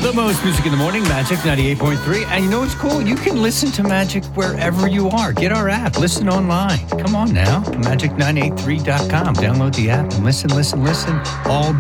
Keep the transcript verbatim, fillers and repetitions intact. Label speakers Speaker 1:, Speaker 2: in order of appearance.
Speaker 1: The most music in the morning, Magic ninety-eight point three. And you know what's cool? You can listen to Magic wherever you are. Get our app. Listen online. Come on now. magic nine eight three dot com. Download the app and listen, listen, listen all